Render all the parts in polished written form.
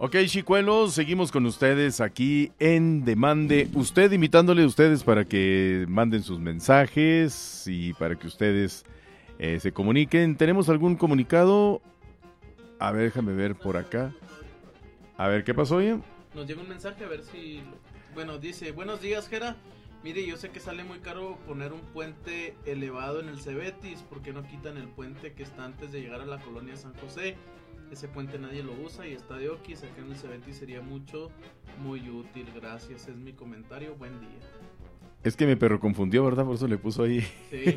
Ok, chicuelos, seguimos con ustedes aquí en Demande Usted, invitándole a ustedes para que manden sus mensajes y para que ustedes se comuniquen. ¿Tenemos algún comunicado? A ver, déjame ver por acá. A ver, ¿qué pasó, oye? Nos llega un mensaje, a ver si... Bueno, dice, buenos días, Jera. Mire, yo sé que sale muy caro poner un puente elevado en el Cebetis. ¿Por qué no quitan el puente que está antes de llegar a la colonia San José? Ese puente nadie lo usa y está de oquis. Acá en el Cebetis sería muy útil. Gracias, es mi comentario. Buen día. Es que mi perro confundió, ¿verdad? Por eso le puso ahí. Sí.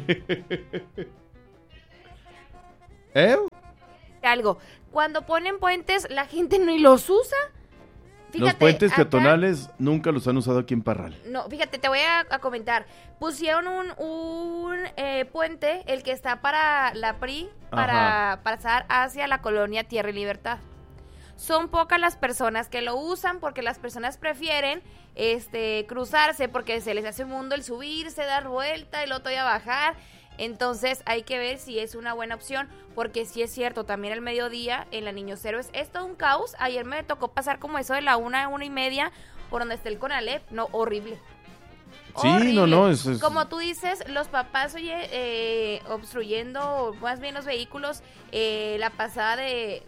Algo. Cuando ponen puentes, la gente no los usa. Fíjate, los puentes acá, peatonales nunca los han usado aquí en Parral. No, fíjate, te voy a comentar. Pusieron un puente, el que está para la PRI, para pasar hacia la colonia Tierra y Libertad. Son pocas las personas que lo usan porque las personas prefieren cruzarse porque se les hace un mundo el subirse, dar vuelta y luego todavía bajar. Entonces hay que ver si es una buena opción, porque sí es cierto, también el mediodía en la Niños Héroes es todo un caos. Ayer me tocó pasar como eso de la 1:30 por donde está el Conalep, no, horrible. Sí, horrible. no, Como tú dices, los papás, obstruyendo, más bien los vehículos, la pasada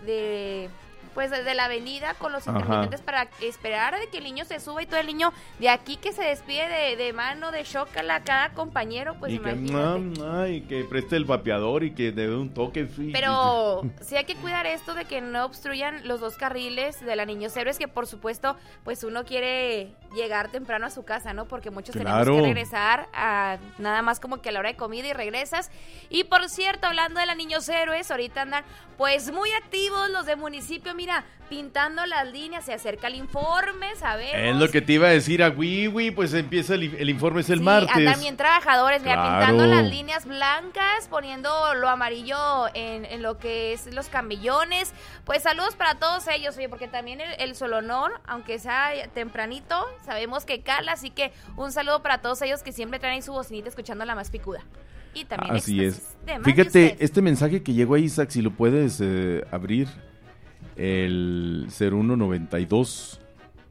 pues desde la avenida con los intermitentes para esperar a que el niño se suba y todo el niño de aquí que se despide de mano, de chócala a cada compañero, pues y imagínate. que preste el vapeador y que dé un toque. Pero sí hay que cuidar esto de que no obstruyan los dos carriles de la Niños Héroes, que por supuesto, pues uno quiere llegar temprano a su casa, ¿no? Porque muchos tenemos que regresar a nada más como que a la hora de comida y regresas. Y por cierto, hablando de la Niños Héroes, ahorita andan pues muy activos los de municipio, mira, pintando las líneas, se acerca el informe, sabemos. Es lo que te iba a decir a Wiwi, pues empieza el informe es el martes. Andan bien trabajadores, mira, pintando las líneas blancas, poniendo lo amarillo en lo que es los camillones. Pues saludos para todos ellos, oye, porque también el Solonor, aunque sea tempranito, sabemos que cala, así que un saludo para todos ellos que siempre traen su bocinita escuchando la más picuda. Y también así es. Fíjate, este mensaje que llegó a Isaac, si lo puedes abrir, el 0192.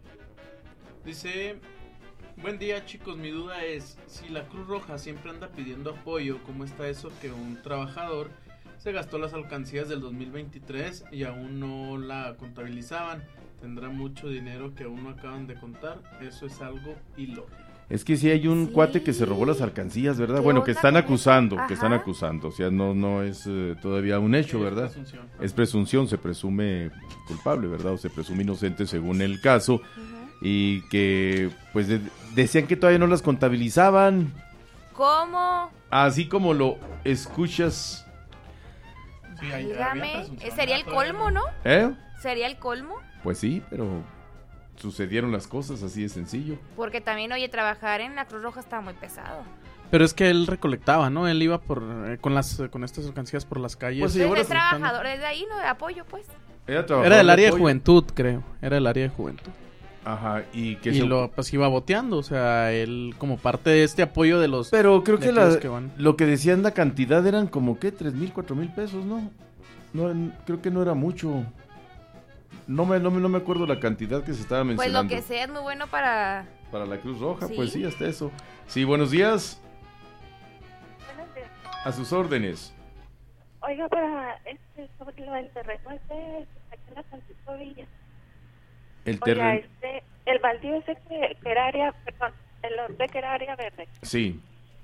Dice, buen día chicos, mi duda es, si la Cruz Roja siempre anda pidiendo apoyo, ¿cómo está eso que un trabajador se gastó las alcancías del 2023 y aún no la contabilizaban? ¿Tendrá mucho dinero que aún no acaban de contar? Eso es algo ilógico. Es que sí hay un cuate que se robó las alcancías, ¿verdad? Bueno, que están acusando, o sea, no es todavía un hecho, ¿verdad? Es presunción, se presume culpable, ¿verdad? O se presume inocente según el caso, y que, pues, decían que todavía no las contabilizaban. ¿Cómo? Así como lo escuchas. Sí, dígame, sería el colmo, ¿no? ¿Sería el colmo? Pues sí, pero sucedieron las cosas, así de sencillo. Porque también, oye, trabajar en la Cruz Roja estaba muy pesado. Pero es que él recolectaba, ¿no? Él iba con estas alcancías por las calles. Pues es trabajador, es de ahí, ¿no? De apoyo, pues. Era del área de juventud, creo. Era del área de juventud. Ajy, pues iba boteando, o sea, él como parte de este apoyo de los... Pero creo que lo que decían la cantidad eran como, ¿qué? 3,000, 4,000 pesos, ¿no? Creo que no era mucho. No me acuerdo la cantidad que se estaba mencionando. Pues lo que sea es muy bueno para la Cruz Roja, ¿sí? Pues sí, hasta eso. Sí, buenos días. Buenos días. A sus órdenes. Oiga, para sobre lo del terreno aquí en la Francisco Villa. El terreno. El baldío ese que era área, perdón, el lote que era área verde. Sí.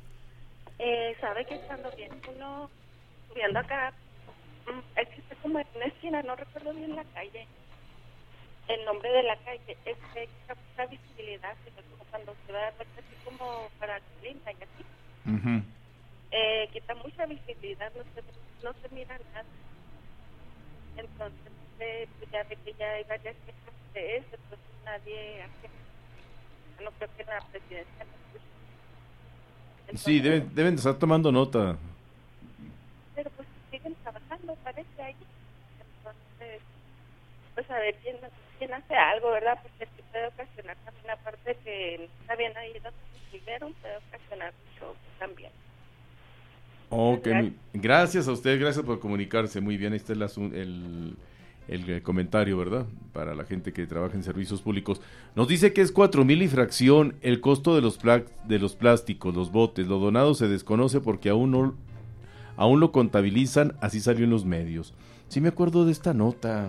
Sabe que cuando viene uno subiendo acá, existe como en una esquina, no recuerdo bien la calle, el nombre de la calle, quita mucha visibilidad, como cuando se va a ver así como para Linda y así. Quita mucha visibilidad, no se mira nada. Entonces, pues ya ve que ya hay varias quejas de eso, pues nadie hace. No creo que la presidencia no escuche. Entonces, sí, deben estar tomando nota. Pero pues siguen trabajando, parece ahí. Entonces, pues a ver quién hace algo, ¿verdad? Porque sí puede ocasionar también, aparte que no está bien ahí donde se vivieron, puede ocasionar mucho también. Ok, gracias a usted, gracias por comunicarse. Muy bien, este es el comentario, ¿verdad? Para la gente que trabaja en servicios públicos. Nos dice que es 4,000 y fracción el costo de los plásticos, los botes. Lo donado se desconoce porque aún lo contabilizan, así salió en los medios. Sí me acuerdo de esta nota,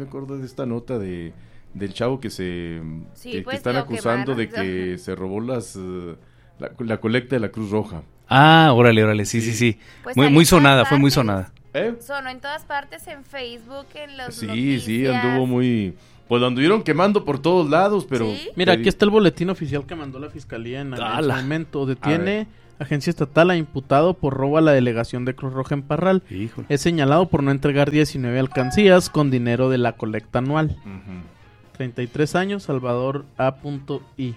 del chavo que que están acusando de que se robó la colecta de la Cruz Roja. Ah, órale, sí. Pues muy sonada, fue muy sonada. Sonó en todas partes, en Facebook, en los Sí, anduvo muy... Pues lo anduvieron quemando por todos lados, pero... ¿Sí? Mira, aquí está el boletín oficial que mandó la fiscalía en el momento. Detiene agencia estatal a imputado por robo a la delegación de Cruz Roja en Parral. Híjole. Es señalado por no entregar 19 alcancías con dinero de la colecta anual. 33 años, Salvador A.I.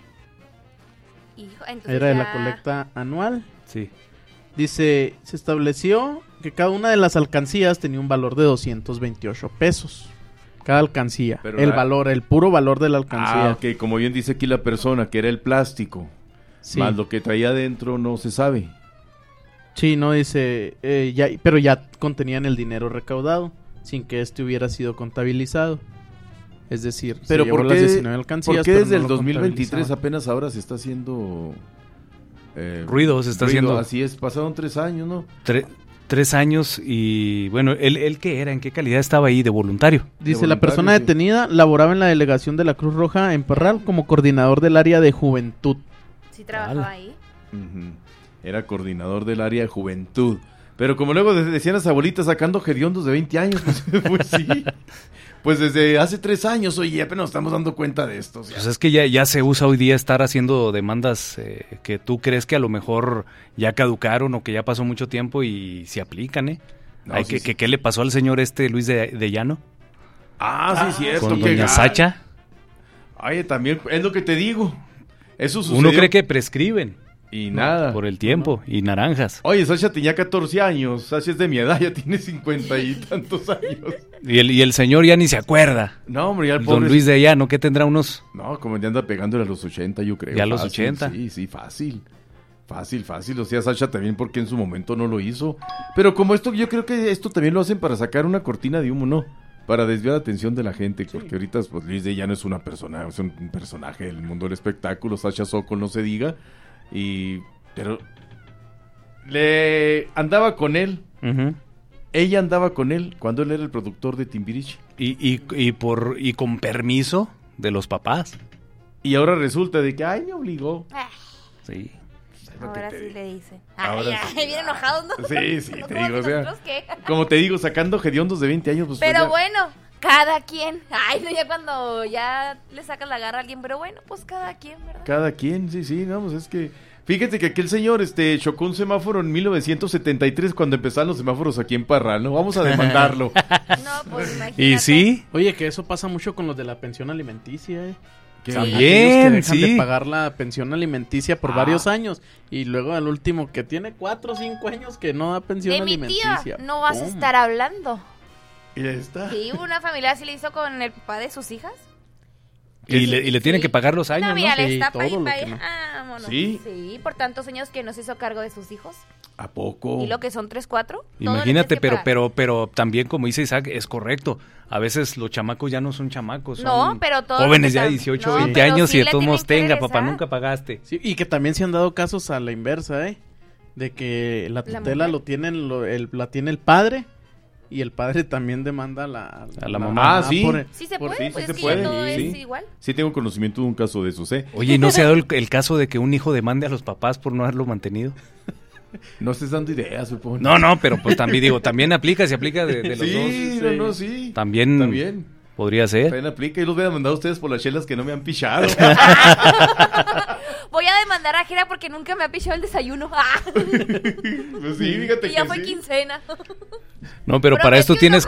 Era de la colecta anual. Sí. Dice, se estableció que cada una de las alcancías tenía un valor de 228 pesos. Cada alcancía. Pero el puro valor de la alcancía. Ok, como bien dice aquí la persona, que era el plástico. Sí. Más lo que traía adentro no se sabe. Sí, no dice, pero ya contenían el dinero recaudado, sin que este hubiera sido contabilizado. Es decir, pero se llevó las 19 alcancías. ¿Por qué desde el 2023 apenas ahora se está haciendo... ruido, se está haciendo... Así es, pasaron 3 años, ¿no? 3 años y bueno, ¿él qué era? ¿En qué calidad estaba ahí? ¿De voluntario? Dice, la persona detenida laboraba en la delegación de la Cruz Roja en Parral como coordinador del área de juventud. Sí, trabajaba ahí. Era coordinador del área de juventud. Pero como luego decían las abuelitas, sacando hediondos de 20 años, pues sí. Pues desde hace 3 años, oye, apenas nos estamos dando cuenta de esto. O sea. Pues es que ya se usa hoy día estar haciendo demandas que tú crees que a lo mejor ya caducaron o que ya pasó mucho tiempo y se aplican, ¿eh? No, ¿Qué le pasó al señor Luis de Llano? Sí, cierto. Con doña Sacha. Oye, también, es lo que te digo. Eso sucedió. Uno cree que prescriben. Y nada. Por el tiempo. Y naranjas. Oye, Sacha tenía 14 años. Sacha es de mi edad, ya tiene 50 y tantos años. Y el señor ya ni se acuerda. No, hombre, ya el pobre... Don Luis de Llano, ¿qué tendrá unos...? No, como ya anda pegándole a los 80, yo creo. Ya a los 80. Sí, fácil. Fácil. O sea, Sacha también porque en su momento no lo hizo. Pero como esto, yo creo que esto también lo hacen para sacar una cortina de humo, ¿no? Para desviar la atención de la gente. Porque ahorita, pues, Luis de Llano es un personaje del mundo del espectáculo. Sacha Sokol, no se diga. Pero andaba con él. Ella andaba con él cuando él era el productor de Timbiriche. Y con permiso de los papás. Y ahora resulta de que, me obligó. Sí. Ahora sí le dice. Bien enojado, ¿no? Sí, te digo, o sea, como te digo, sacando hediondos de 20 años, pues... Pero bueno, cada quien. Ya cuando ya le sacas la garra a alguien, pero bueno, pues cada quien, ¿verdad? Cada quien, sí, vamos, es que... Fíjate que aquel señor chocó un semáforo en 1973 cuando empezaron los semáforos aquí en Parral, ¿no? Vamos a demandarlo. No, pues imagínate. ¿Y sí? Oye, que eso pasa mucho con los de la pensión alimenticia, ¿eh? También, que dejan sí. de pagar la pensión alimenticia por varios años y luego al último que tiene 4 o 5 años que no da pensión de alimenticia. Mi tía no vas a estar hablando. Y ya está. Sí, una familia así le hizo con el papá de sus hijas. Y le tienen que pagar los años, no, mira, ¿no? le está todo lo que no. Vámonos. ¿Sí? Sí, por tantos años que no se hizo cargo de sus hijos. ¿A poco? Y lo que son 3, 4. Imagínate, pero también como dice Isaac, es correcto. A veces los chamacos ya no son chamacos, son pero todos jóvenes ya de 18, 20 años sí, y de todos modos papá, nunca pagaste. Sí, y que también se han dado casos a la inversa, de que la tutela la tiene el padre. Y el padre también demanda a la mamá. Sí. Sí se puede, sí pues se sí, puede. todo Sí. es igual. Sí tengo conocimiento de un caso de esos, Oye, ¿y no se ha dado el caso de que un hijo demande a los papás por no haberlo mantenido? No estés dando ideas, supongo. No, pero pues también aplica, se aplica de los dos. Sí. También podría ser. También aplica, y los voy a demandar a ustedes por las chelas que no me han pichado. Voy a demandar a Jera porque nunca me ha pichado el desayuno. Pues sí, fíjate y ya fue quincena. No, pero para esto tienes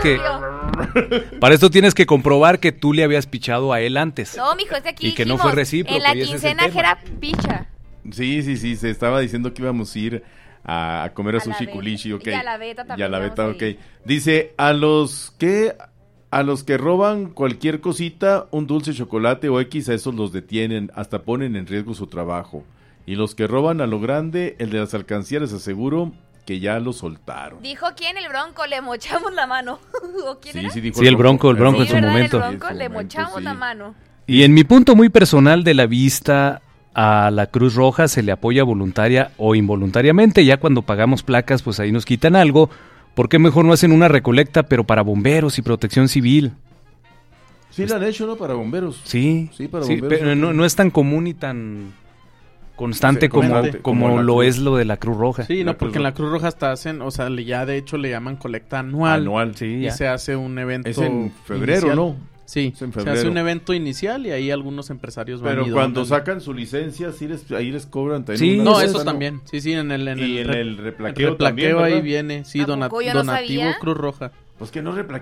que comprobar que tú le habías pichado a él antes. No, mijo, es que aquí y que no fue recíproco. En la quincena Jera picha. Sí, se estaba diciendo que íbamos a ir a comer a sushi culichi, ok. Y a la Beta también. Y a la Beta, ok. Dice, a los que roban cualquier cosita, un dulce, chocolate o X, a esos los detienen, hasta ponen en riesgo su trabajo. Y los que roban a lo grande, el de las alcancías, les aseguro que ya lo soltaron. Dijo quién, el Bronco, le mochamos la mano. ¿O quién era? Dijo el Bronco Sí, en su ¿verdad? momento. El Bronco, En su le momento, mochamos sí. la mano. Y en mi punto muy personal de la vista, a la Cruz Roja se le apoya voluntaria o involuntariamente. Ya cuando pagamos placas, pues ahí nos quitan algo. ¿Por qué mejor no hacen una recolecta, pero para bomberos y protección civil? Sí, la han hecho, ¿no? Para bomberos. Sí, para sí, bomberos. pero no es tan común y tan constante como la lo Cruz. es lo de la Cruz Roja. Sí, La no, porque Cruz en la Cruz Roja hasta hacen, o sea, ya de hecho le llaman colecta anual. Sí, Y ya. se hace un evento Es en febrero, inicial. ¿no? Sí, Es en se febrero. hace un evento inicial y ahí algunos empresarios van Pero y cuando donan. sacan su licencia, ahí les cobran también. Sí, una No, cuota, eso también. Sí, sí, en el Y en el replaqueo replaqueo también, ahí ¿verdad? viene, sí, ¿A poco yo no donativo sabía? Cruz Roja. Pues que no replaquean